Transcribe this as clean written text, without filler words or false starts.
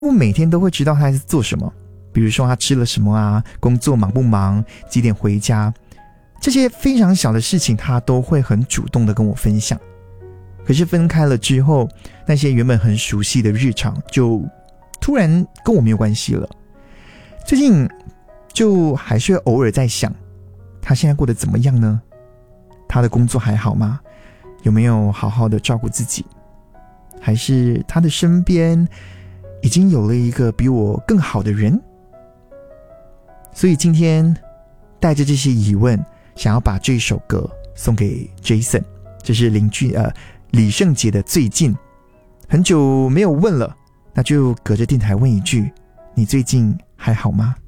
我每天都会知道他在做什么，比如说他吃了什么啊，工作忙不忙，几点回家，这些非常小的事情他都会很主动的跟我分享。可是分开了之后，那些原本很熟悉的日常就突然跟我没有关系了。最近就还是会偶尔在想，他现在过得怎么样呢？他的工作还好吗？有没有好好的照顾自己？还是他的身边已经有了一个比我更好的人？所以今天带着这些疑问，想要把这首歌送给 Jason， 这是李圣杰的《最近》。很久没有问了，那就隔着电台问一句，你最近还好吗？